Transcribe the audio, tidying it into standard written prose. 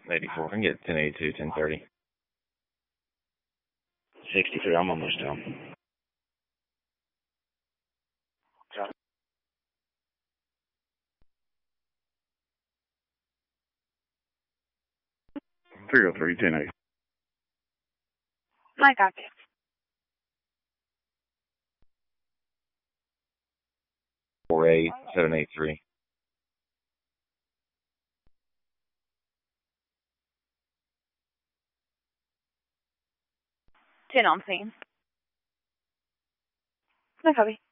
84. I can get 1082, 1030. 63, I'm almost done. John. 303, 1080. I got you. Four eight 783. Ten on scene. No copy.